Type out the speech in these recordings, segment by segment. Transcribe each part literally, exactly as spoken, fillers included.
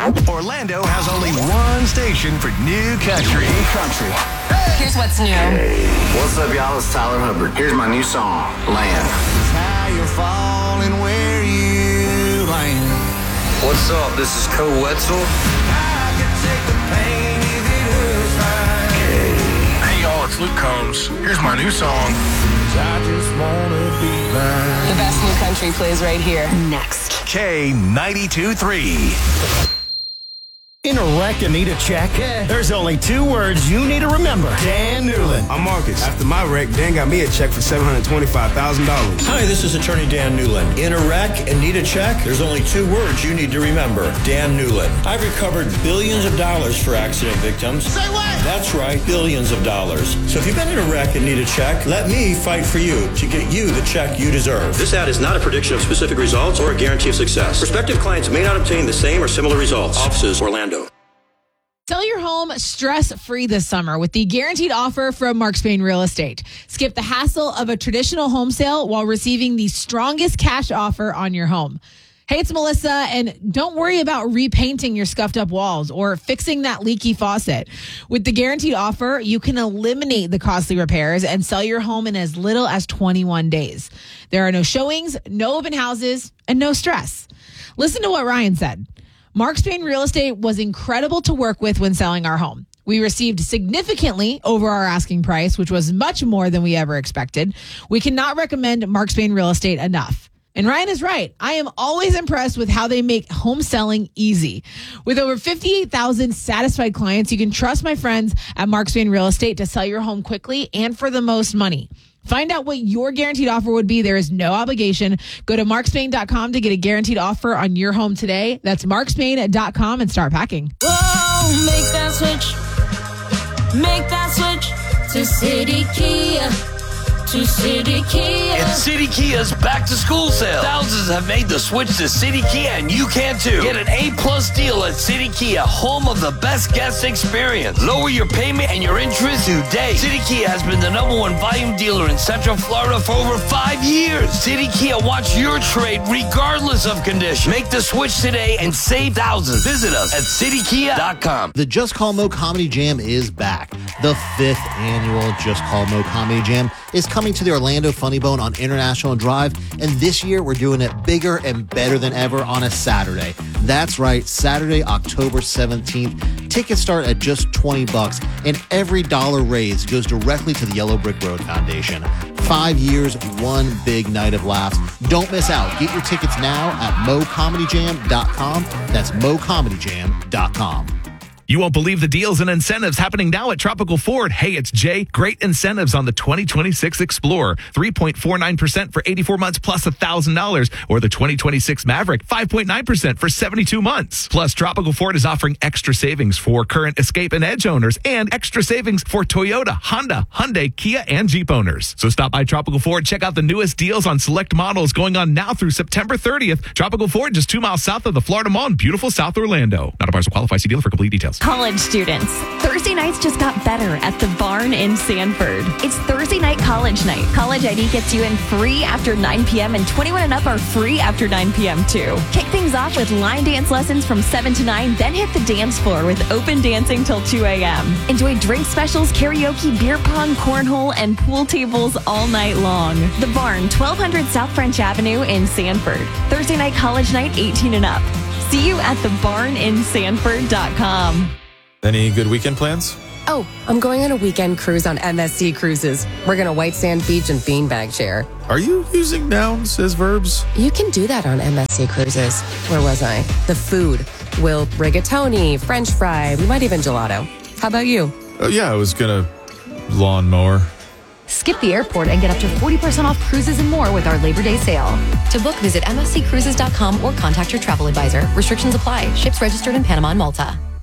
Orlando has only one station for new country. New country. Here's what's new. Hey. What's up, y'all? It's Tyler Hubbard. Here's my new song, Land. How you're falling where you land. What's up? This is Co Wetzel. I can take the pain if it hurts right. Hey, y'all, it's Luke Combs. Here's my new song. I just wanna be mine. The best new country plays right here. Next. K ninety-two three. In a wreck and need a check? Yeah. There's only two words you need to remember. Dan Newland. I'm Marcus. After my wreck, Dan got me a check for seven hundred twenty-five thousand dollars. Hi, this is attorney Dan Newland. In a wreck and need a check? There's only two words you need to remember. Dan Newland. I've recovered billions of dollars for accident victims. Say what? That's right, billions of dollars. So if you've been in a wreck and need a check, let me fight for you to get you the check you deserve. This ad is not a prediction of specific results or a guarantee of success. Prospective clients may not obtain the same or similar results. Offices, Orlando. Sell your home stress-free this summer with the guaranteed offer from Mark Spain Real Estate. Skip the hassle of a traditional home sale while receiving the strongest cash offer on your home. Hey, it's Melissa, and don't worry about repainting your scuffed up walls or fixing that leaky faucet. With the guaranteed offer, you can eliminate the costly repairs and sell your home in as little as twenty-one days. There are no showings, no open houses, and no stress. Listen to what Ryan said. Mark Spain Real Estate was incredible to work with when selling our home. We received significantly over our asking price, which was much more than we ever expected. We cannot recommend Mark Spain Real Estate enough. And Ryan is right. I am always impressed with how they make home selling easy. With over fifty-eight thousand satisfied clients, you can trust my friends at Mark Spain Real Estate to sell your home quickly and for the most money. Find out what your guaranteed offer would be. There is no obligation. Go to mark spain dot com to get a guaranteed offer on your home today. That's mark spain dot com and start packing. Whoa, make that switch. Make that switch to City Kia. To City Kia. It's City Kia's back to school sale. Thousands have made the switch to City Kia, and you can too. Get an A-plus deal at City Kia, home of the best guest experience. Lower your payment and your interest today. City Kia has been the number one volume dealer in Central Florida for over five years. City Kia wants your trade regardless of condition. Make the switch today and save thousands. Visit us at city kia dot com. The Just Call Mo Comedy Jam is back. The fifth annual Just Call Mo Comedy Jam is coming to the Orlando Funny Bone on International Drive, and this year we're doing it bigger and better than ever on a Saturday. That's right, Saturday, October seventeenth. Tickets start at just twenty bucks, and every dollar raised goes directly to the Yellow Brick Road Foundation. Five years, one big night of laughs. Don't miss out. Get your tickets now at mo comedy jam dot com. That's mo comedy jam dot com. You won't believe the deals and incentives happening now at Tropical Ford. Hey, it's Jay. Great incentives on the twenty twenty-six Explorer. three point four nine percent for eighty-four months plus one thousand dollars. Or the twenty twenty-six Maverick, five point nine percent for seventy-two months. Plus, Tropical Ford is offering extra savings for current Escape and Edge owners and extra savings for Toyota, Honda, Hyundai, Kia, and Jeep owners. So stop by Tropical Ford. Check out the newest deals on select models going on now through September thirtieth. Tropical Ford, just two miles south of the Florida Mall in beautiful South Orlando. Not a Bars will qualify. See dealer for complete details. College students. Thursday nights just got better at the Barn in Sanford. It's Thursday night college night. College I D gets you in free after nine p.m. and twenty-one and up are free after nine p.m. too. Kick things off with line dance lessons from seven to nine, then hit the dance floor with open dancing till two a.m. Enjoy drink specials, karaoke, beer pong, cornhole, and pool tables all night long. The Barn, twelve hundred South French Avenue in Sanford. Thursday night college night, eighteen and up. See you at the barn in sanford dot com. Any good weekend plans? Oh, I'm going on a weekend cruise on M S C Cruises. We're going to White Sand Beach and Beanbag Share. Are you using nouns as verbs? You can do that on M S C Cruises. Where was I? The food. We'll rigatoni, French fry, we might even gelato. How about you? Oh, yeah, I was going to lawnmower. Skip the airport and get up to forty percent off cruises and more with our Labor Day sale. To book, visit m s c cruises dot com or contact your travel advisor. Restrictions apply. Ships registered in Panama and Malta.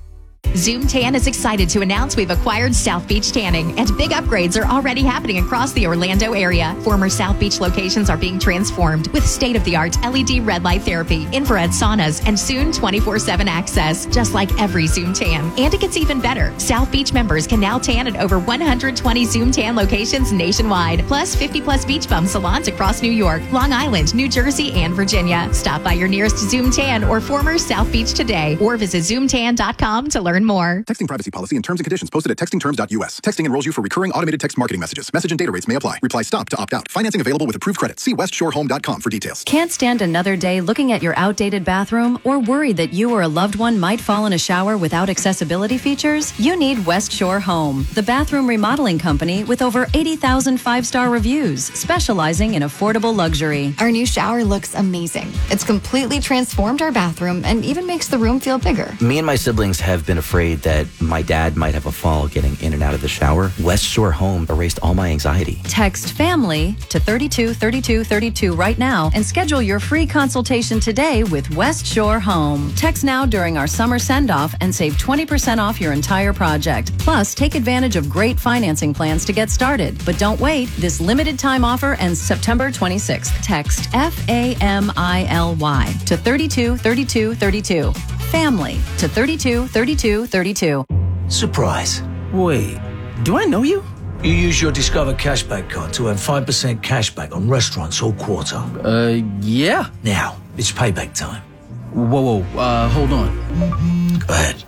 Zoom Tan is excited to announce we've acquired South Beach Tanning, and big upgrades are already happening across the Orlando area. Former South Beach locations are being transformed with state-of-the-art L E D red light therapy, infrared saunas, and soon twenty-four seven access, just like every Zoom Tan. And it gets even better. South Beach members can now tan at over one hundred twenty Zoom Tan locations nationwide, plus fifty plus beach bum salons across New York, Long Island, New Jersey, and Virginia. Stop by your nearest Zoom Tan or former South Beach today, or visit zoom tan dot com to learn more. Texting privacy policy and terms and conditions posted at texting terms dot U S. Texting enrolls you for recurring automated text marketing messages. Message and data rates may apply. Reply stop to opt out. Financing available with approved credit. See west shore home dot com for details. Can't stand another day looking at your outdated bathroom or worried that you or a loved one might fall in a shower without accessibility features? You need West Shore Home, the bathroom remodeling company with over eighty thousand five-star reviews, specializing in affordable luxury. Our new shower looks amazing. It's completely transformed our bathroom and even makes the room feel bigger. Me and my siblings have been afraid that my dad might have a fall getting in and out of the shower. West Shore Home erased all my anxiety. Text FAMILY to thirty-two thirty-two thirty-two right now and schedule your free consultation today with West Shore Home. Text now during our summer send-off and save twenty percent off your entire project. Plus, take advantage of great financing plans to get started. But don't wait. This limited time offer ends September twenty-sixth. Text F A M I L Y to thirty-two thirty-two thirty-two. Family to thirty-two thirty-two thirty-two. Surprise. Wait, do I know you? You use your Discover Cashback card to earn five percent cashback on restaurants all quarter. Uh, yeah. Now, it's payback time. Whoa, whoa, uh, hold on. Go ahead.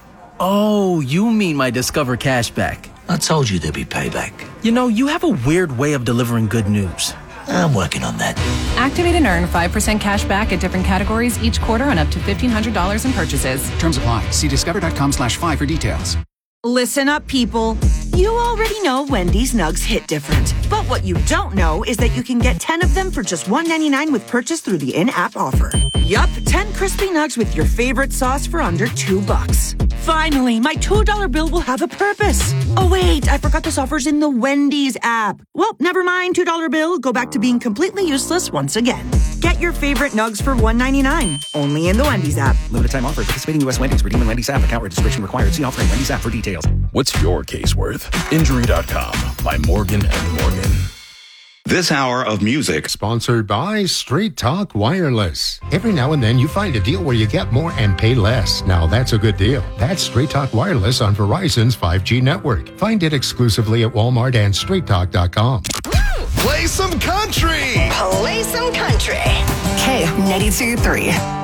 Oh, you mean my Discover Cashback. I told you there'd be payback. You know, you have a weird way of delivering good news. I'm working on that. Activate and earn five percent cash back at different categories each quarter on up to fifteen hundred dollars in purchases. Terms apply. See discover.com slash five for details. Listen up, people. You already know Wendy's Nugs hit different. But what you don't know is that you can get ten of them for just one ninety-nine with purchase through the in-app offer. Yup, ten crispy nugs with your favorite sauce for under two bucks. Finally, my two dollar bill will have a purpose. Oh wait, I forgot this offer's in the Wendy's app. Well, never mind, two dollar bill. Go back to being completely useless once again. Get your favorite nugs for one ninety-nine. Only in the Wendy's app. Limited time offer. Participating U S Wendy's. Redeem in Wendy's app. Account registration required. See offering Wendy's app for details. What's your case worth? Injury dot com by Morgan and Morgan. This hour of music sponsored by Straight Talk Wireless. Every now and then you find a deal where you get more and pay less. Now that's a good deal. That's Straight Talk Wireless on Verizon's five G network. Find it exclusively at Walmart and straight talk dot com. Play some country. Play some country. K ninety-two point three.